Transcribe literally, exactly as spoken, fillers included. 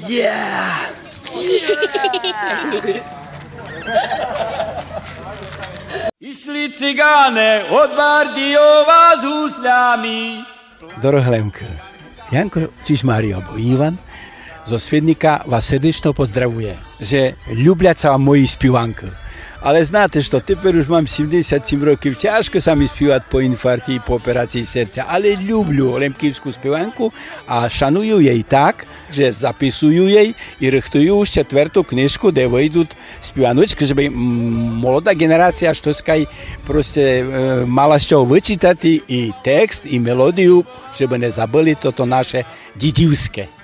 Yeah! Yeah! Išli cigáne od Vardiova s husľami. Dorohlemka, Janko Čižmári alebo Ivan zo Svidnika vás srdечно pozdravuje, že ľubľať sa vám moji spievanky. Ale znáte, že teper už mám sedemdesiatsedem rokov, ťažko sa mi spievať po infarkte, po operácii srdca, ale ľubľu lemkivskú spievanku a šanujú jej tak, že zapisujú jej i rechtujú už četvrtú knižku, kde vojdu spievanučky, že by mladá generácia štoskaj proste e, mala z čoho vyčítať i text, i melódiu, že by nezabili toto naše didivské.